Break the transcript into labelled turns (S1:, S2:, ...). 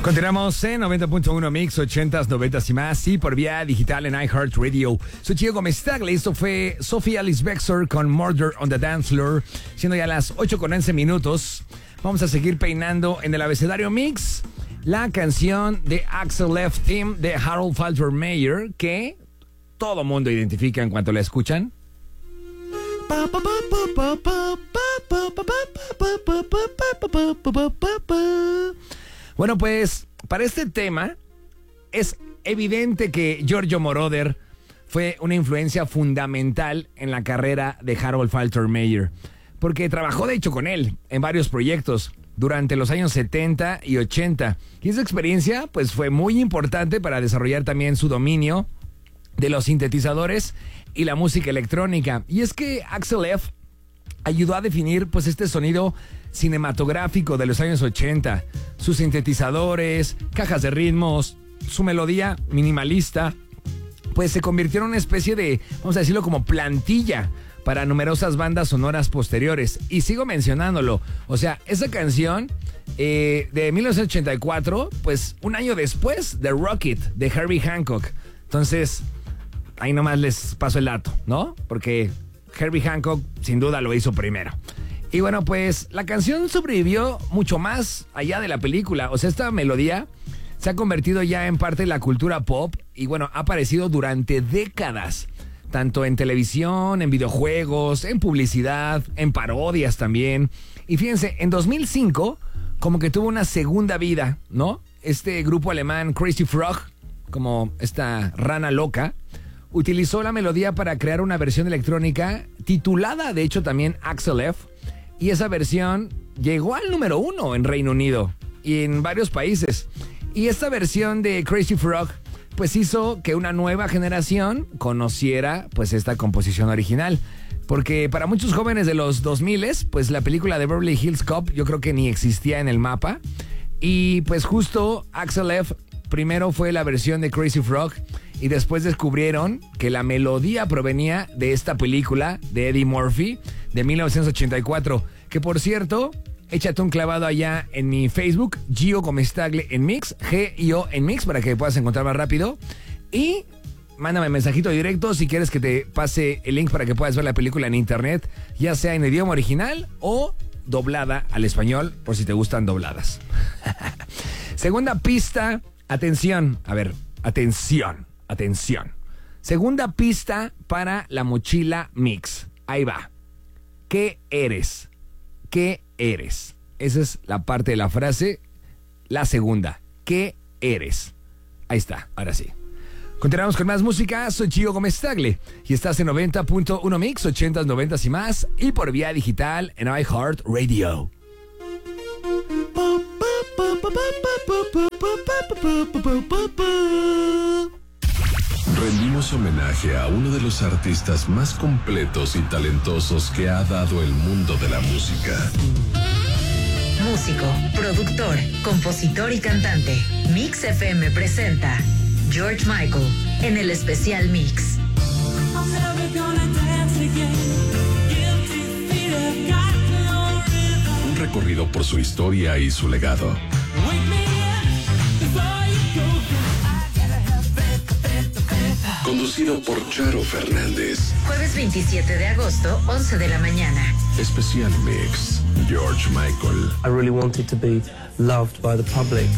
S1: Continuamos en 90.1 Mix, 80s, 90s y más, y por vía digital en iHeartRadio. Soy Chico Gómez Tagle, esto fue Sophie Alice Bextor con Murder on the Dance Floor, siendo ya las 8:11 minutos. Vamos a seguir peinando en el abecedario Mix la canción de Axel F. Theme de Harold Faltermeyer, que todo mundo identifica en cuanto la escuchan. Bueno, pues para este tema es evidente que Giorgio Moroder fue una influencia fundamental en la carrera de Harold Faltermeyer, porque trabajó de hecho con él en varios proyectos durante los años 70 y 80. Y esa experiencia pues fue muy importante para desarrollar también su dominio de los sintetizadores y la música electrónica. Y es que Axel F. ayudó a definir pues este sonido cinematográfico de los años 80. Sus sintetizadores, cajas de ritmos, su melodía minimalista, pues se convirtió en una especie de, vamos a decirlo, como plantilla para numerosas bandas sonoras posteriores. Y sigo mencionándolo. O sea, esa canción de 1984, pues un año después de Rocket, de Herbie Hancock. Entonces, ahí nomás les paso el dato, ¿no? Porque Herbie Hancock sin duda lo hizo primero. Y bueno, pues la canción sobrevivió mucho más allá de la película. O sea, esta melodía se ha convertido ya en parte de la cultura pop y bueno, ha aparecido durante décadas, tanto en televisión, en videojuegos, en publicidad, en parodias también. Y fíjense, en 2005 como que tuvo una segunda vida, ¿no? Este grupo alemán Crazy Frog, como esta rana loca, utilizó la melodía para crear una versión electrónica titulada, de hecho, también Axel F. Y esa versión llegó al número 1 en Reino Unido y en varios países. Y esta versión de Crazy Frog pues hizo que una nueva generación conociera pues esta composición original. Porque para muchos jóvenes de los 2000 pues la película de Beverly Hills Cop yo creo que ni existía en el mapa. Y pues justo Axel F. primero fue la versión de Crazy Frog y después descubrieron que la melodía provenía de esta película de Eddie Murphy de 1984, que por cierto, échate un clavado allá en mi Facebook, Gio Gómez Tagle en Mix, G-I-O en Mix, para que puedas encontrar más rápido. Y mándame mensajito directo si quieres que te pase el link para que puedas ver la película en internet, ya sea en idioma original o doblada al español, por si te gustan dobladas. Segunda pista, atención, a ver, atención. Segunda pista para la mochila Mix. Ahí va. ¿Qué eres? ¿Qué eres? Esa es la parte de la frase. La segunda. ¿Qué eres? Ahí está, ahora sí. Continuamos con más música. Soy Gio Gómez Tagle y estás en 90.1 Mix, 80s, 90s y más, y por vía digital en iHeartRadio.
S2: Rendimos homenaje a uno de los artistas más completos y talentosos que ha dado el mundo de la música.
S3: Músico, productor, compositor y cantante. Mix FM presenta George Michael en el especial Mix.
S2: Un recorrido por su historia y su legado. Conducido por Charo Fernández.
S3: Jueves 27 de agosto, 11 de la mañana.
S2: Especial Mix, George Michael.
S4: I really wanted to be loved by the public.